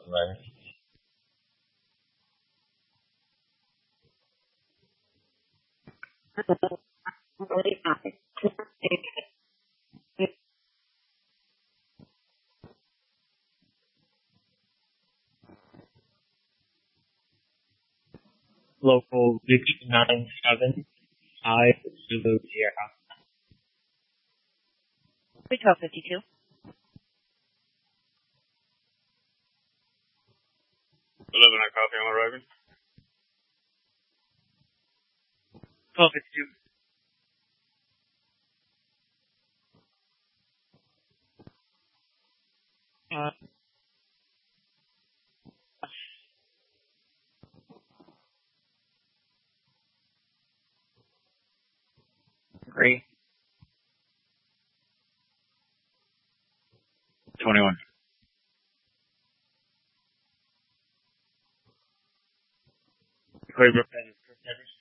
Right. Local 697 Zulu Sierra. 1252. 11 on coffee on arriving. 1252. Agree. 21. Claybrook and Chris Evers.